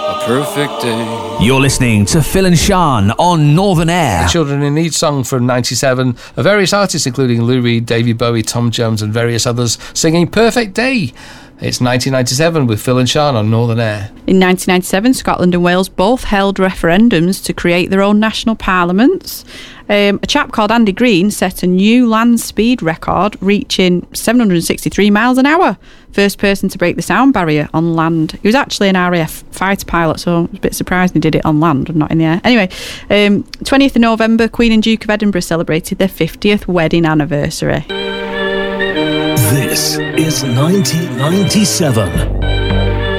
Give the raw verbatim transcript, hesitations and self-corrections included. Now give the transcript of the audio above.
A perfect day. You're listening to Phil and Sean on Northern Air. Children in Need song from ninety-seven. Various artists, including Lou Reed, David Bowie, Tom Jones and various others, singing Perfect Day. It's nineteen ninety-seven with Phil and Sean on Northern Air. In nineteen ninety-seven, Scotland and Wales both held referendums to create their own national parliaments. Um, a chap called Andy Green set a new land speed record, reaching seven hundred sixty-three miles an hour. First person to break the sound barrier on land. He was actually an R A F fighter pilot, so I was a bit surprised he did it on land and not in the air. Anyway, um, twentieth of November, Queen and Duke of Edinburgh celebrated their fiftieth wedding anniversary. This is nineteen ninety-seven.